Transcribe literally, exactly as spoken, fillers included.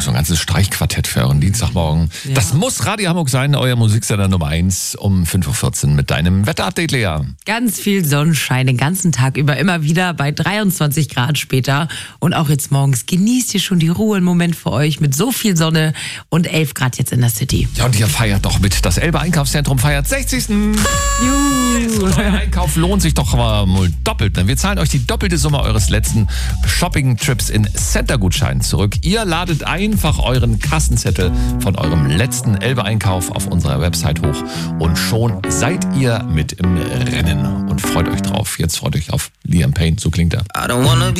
so ein ganzes Streichquartett für euren Dienstagmorgen. Ja. Das muss Radio Hamburg sein, euer Musiksender Nummer eins um fünf Uhr vierzehn mit deinem Wetterupdate, Lea. Ganz viel Sonnenschein den ganzen Tag über, immer wieder bei dreiundzwanzig Grad später. Und auch jetzt morgens genießt ihr schon die Ruhe, einen Moment für euch mit so viel Sonne und elf Grad jetzt in der City. Ja, und ihr feiert doch mit. Das Elbe Einkaufszentrum feiert sechzigsten Juhu. Euer Einkauf lohnt sich doch mal doppelt. Denn wir zahlen euch die doppelte Summe eures letzten Shopping-Trips in Center-Gutscheinen zurück. Ihr ladet einfach euren Kassenzettel von eurem letzten Elbe-Einkauf auf unserer Website hoch und schon seid ihr mit im Rennen und freut euch drauf. Jetzt freut euch auf Liam Payne, so klingt er.